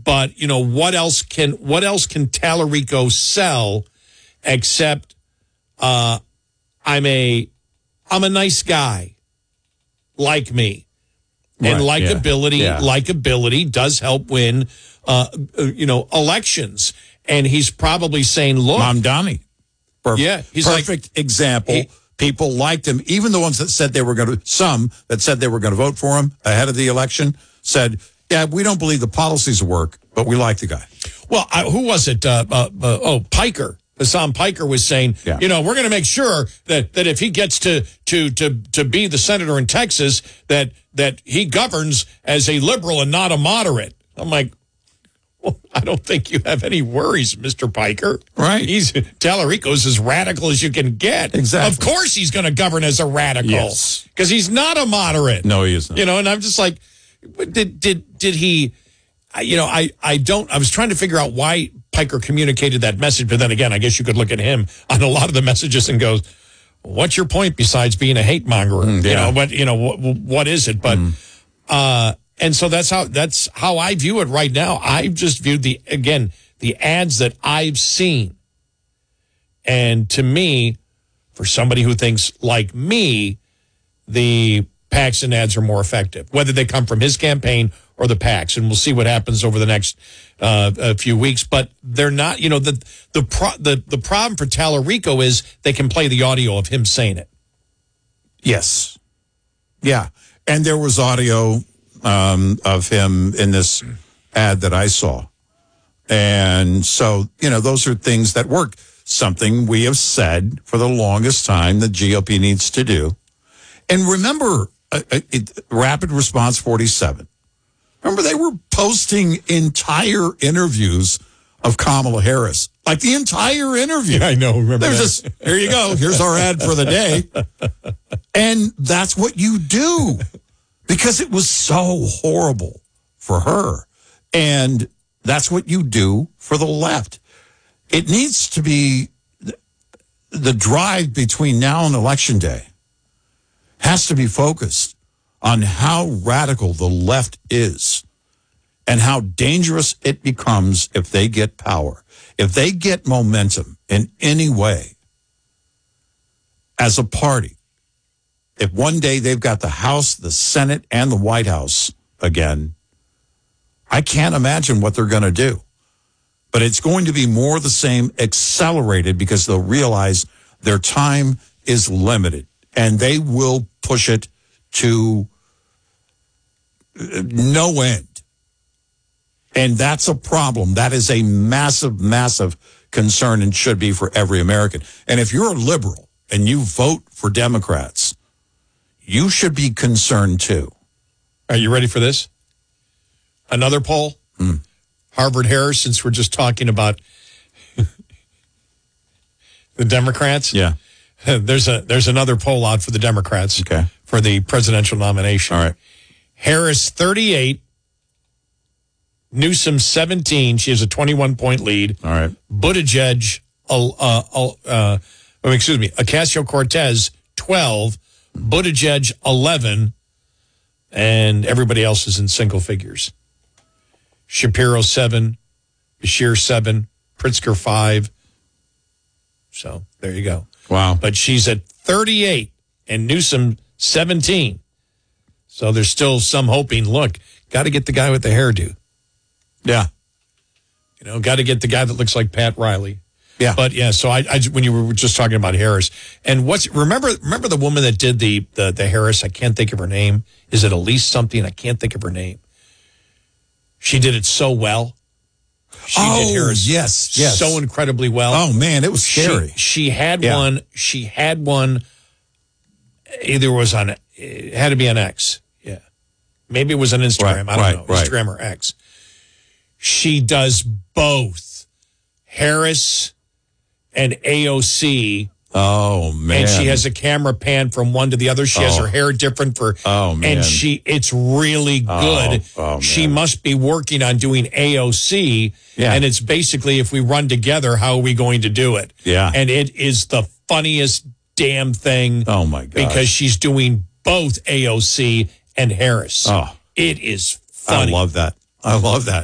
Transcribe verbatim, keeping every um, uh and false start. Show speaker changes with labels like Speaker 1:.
Speaker 1: but you know what else can what else can Tallarico sell except uh, I'm a I'm a nice guy, like me, and
Speaker 2: right,
Speaker 1: likability
Speaker 2: yeah, yeah.
Speaker 1: likability does help win uh, you know elections, and he's probably saying, look,
Speaker 2: Mamdani, perfect,
Speaker 1: yeah, he's
Speaker 2: perfect
Speaker 1: like,
Speaker 2: example.
Speaker 1: He,
Speaker 2: People liked him, even the ones that said they were going to, some that said they were going to vote for him ahead of the election said, yeah, we don't believe the policies work, but we like the guy.
Speaker 1: Well, I, who was it? Uh, uh, uh, oh, Piker. Hassan Piker was saying,
Speaker 2: yeah.
Speaker 1: you know, we're going to make sure that, that if he gets to, to, to, to be the senator in Texas, that, that he governs as a liberal and not a moderate. I'm like, well, I don't think you have any worries, Mister Piker.
Speaker 2: Right.
Speaker 1: He's Tallarico's as radical as you can get.
Speaker 2: Exactly.
Speaker 1: Of course he's going to govern as a radical.
Speaker 2: Yes.
Speaker 1: Because he's not a moderate.
Speaker 2: No, he is not.
Speaker 1: You know, and I'm just like, did did did he, you know, I, I don't, I was trying to figure out why Piker communicated that message. But then again, I guess you could look at him on a lot of the messages and go, what's your point besides being a hate monger?
Speaker 2: Mm, yeah.
Speaker 1: You know, what, you know, what, what is it? But, mm. uh, and so that's how that's how I view it right now. I've just viewed the again the ads that I've seen, and to me, for somebody who thinks like me, the Paxton ads are more effective, whether they come from his campaign or the PACs, and we'll see what happens over the next uh, a few weeks. But they're not, you know, the the pro, the the problem for Tallarico is they can play the audio of him saying it.
Speaker 2: Yes, yeah, and there was audio. Um, of him in this ad that I saw. And so, you know, those are things that work. Something we have said for the longest time the G O P needs to do. And remember, uh, it, Rapid Response forty-seven. Remember, they were posting entire interviews of Kamala Harris. Like the entire interview.
Speaker 1: Yeah, I know. Remember
Speaker 2: There's
Speaker 1: that.
Speaker 2: this, here you go. Here's our ad for the day. And that's what you do. Because it was so horrible for her. And that's what you do for the left. It needs to be the drive between now and Election Day has to be focused on how radical the left is and how dangerous it becomes if they get power. If they get momentum in any way as a party. If one day they've got the House, the Senate, and the White House again, I can't imagine what they're going to do. But it's going to be more the same, accelerated, because they'll realize their time is limited. And they will push it to no end. And that's a problem. That is a massive, massive concern and should be for every American. And if you're a liberal and you vote for Democrats, you should be concerned, too.
Speaker 1: Are you ready for this? Another poll?
Speaker 2: Mm.
Speaker 1: Harvard Harris, since we're just talking about the Democrats.
Speaker 2: Yeah.
Speaker 1: There's a there's another poll out for the Democrats.
Speaker 2: Okay.
Speaker 1: For the presidential nomination.
Speaker 2: All right.
Speaker 1: Harris, thirty-eight. Newsom, seventeen. She has a twenty-one point lead.
Speaker 2: All right.
Speaker 1: Buttigieg, uh, uh, uh, oh, excuse me, Ocasio-Cortez, twelve. Buttigieg, eleven, and everybody else is in single figures. Shapiro, seven, Bashir, seven, Pritzker, five. So there you go.
Speaker 2: Wow.
Speaker 1: But she's at thirty-eight and Newsom, seventeen. So there's still some hoping. Look, got to get the guy with the hairdo.
Speaker 2: Yeah.
Speaker 1: You know, got to get the guy that looks like Pat Riley.
Speaker 2: Yeah.
Speaker 1: But yeah, so I, I when you were just talking about Harris, and what's remember remember the woman that did the the the Harris? I can't think of her name. Is it Elise something? I can't think of her name. She did it so well. She
Speaker 2: oh,
Speaker 1: did Harris
Speaker 2: yes, yes.
Speaker 1: so incredibly well.
Speaker 2: Oh man, it was scary.
Speaker 1: She, she had
Speaker 2: yeah.
Speaker 1: one. She had one. Either was on it had to be on X. Yeah, maybe it was on Instagram.
Speaker 2: Right,
Speaker 1: I don't
Speaker 2: right,
Speaker 1: know
Speaker 2: right.
Speaker 1: Instagram or X. She does both Harris and A O C.
Speaker 2: Oh man!
Speaker 1: And she has a camera pan from one to the other. She oh. has her hair different for.
Speaker 2: Oh man!
Speaker 1: And she, it's really good.
Speaker 2: Oh, oh,
Speaker 1: she must be working on doing A O C.
Speaker 2: Yeah.
Speaker 1: And it's basically, if we run together, how are we going to do it?
Speaker 2: Yeah.
Speaker 1: And it is the funniest damn thing.
Speaker 2: Oh my god!
Speaker 1: Because she's doing both A O C and Harris.
Speaker 2: Oh,
Speaker 1: it is funny.
Speaker 2: I love that. I love that.